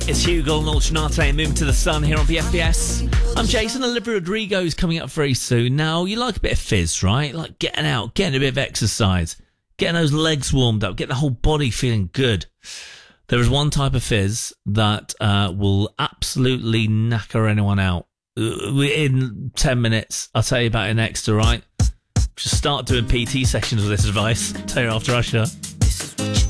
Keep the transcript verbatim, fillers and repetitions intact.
It's Hugo and Ultranate and Moving to the Sun here on B F B S. I'm Jason. Olivia Rodrigo's coming up very soon. Now, you like a bit of fizz, right? Like getting out, getting a bit of exercise, getting those legs warmed up, getting the whole body feeling good. There is one type of fizz that uh, will absolutely knacker anyone out. In ten minutes, I'll tell you about it next, all right? Just start doing P T sessions with this advice. Tell you after Usher.